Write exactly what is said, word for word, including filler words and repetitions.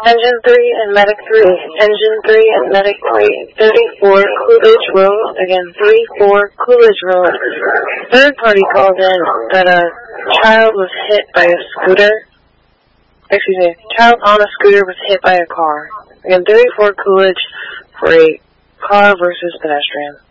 Engine three and Medic three. Engine three and Medic three. thirty-four Coolidge Road. Again, thirty-four Coolidge Road. Third party called in that a child was hit by a scooter. Excuse me, a child on a scooter was hit by a car. Again, thirty-four Coolidge for a car versus pedestrian.